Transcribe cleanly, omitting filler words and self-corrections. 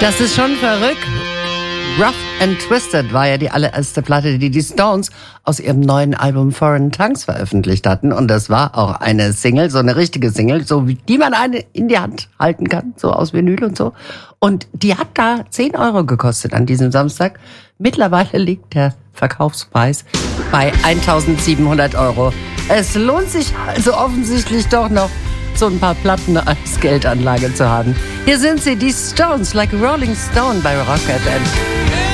Das ist schon verrückt. Rough and Twisted war ja die allererste Platte, die die Stones aus ihrem neuen Album Foreign Tongues veröffentlicht hatten. Und das war auch eine Single, so eine richtige Single, so wie die man eine in die Hand halten kann, so aus Vinyl und so. Und die hat da 10 Euro gekostet an diesem Samstag. Mittlerweile liegt der Verkaufspreis bei 1.700 Euro. Es lohnt sich also offensichtlich doch noch, so ein paar Platten als Geldanlage zu haben. Hier sind sie, die Stones, like a Rolling Stone bei Rock FM.